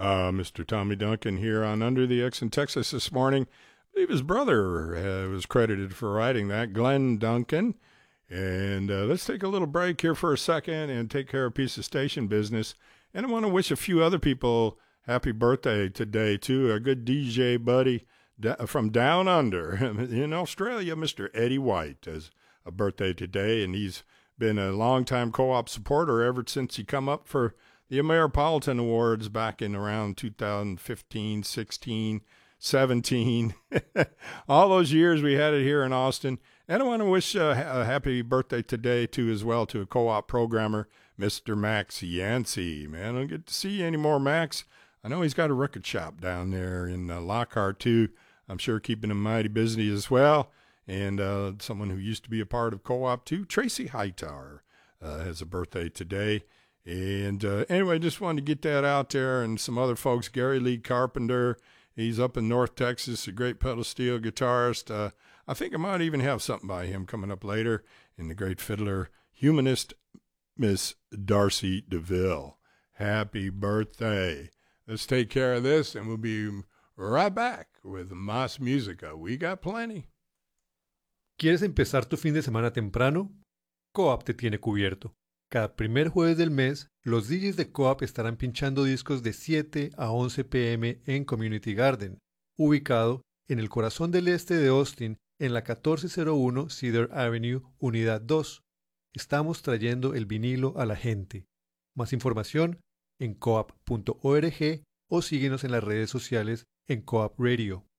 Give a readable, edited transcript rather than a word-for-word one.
Mr. Tommy Duncan here on Under the X in Texas this morning. I believe his brother was credited for writing that, Glenn Duncan. And let's take a little break here for a second and take care of a piece of station business. And I want to wish a few other people happy birthday today, too. Our good DJ buddy from Down Under in Australia, Mr. Eddie White, has a birthday today. And he's been a longtime co-op supporter ever since he come up for the Ameripolitan Awards back in around 2015, 16, 17. All those years we had it here in Austin. And I want to wish a happy birthday today, too, as well, to a co-op programmer, Mr. Max Yancey. Man, I don't get to see you anymore, Max. I know he's got a record shop down there in Lockhart, too. I'm sure keeping him mighty busy as well. And someone who used to be a part of co-op, too, Tracy Hightower, has a birthday today. And anyway, just wanted to get that out there. And some other folks, Gary Lee Carpenter, he's up in North Texas, a great pedal steel guitarist. I think I might even have something by him coming up later. And the great fiddler, humanist, Miss Darcy DeVille. Happy birthday. Let's take care of this, and we'll be right back with más música. We got plenty. ¿Quieres empezar tu fin de semana temprano? Coop te tiene cubierto. Cada primer jueves del mes, los DJs de Coop estarán pinchando discos de 7 a 11 p.m. en Community Garden, ubicado en el corazón del este de Austin, en la 1401 Cedar Avenue, Unidad 2. Estamos trayendo el vinilo a la gente. Más información en coop.org o síguenos en las redes sociales en Coop Radio.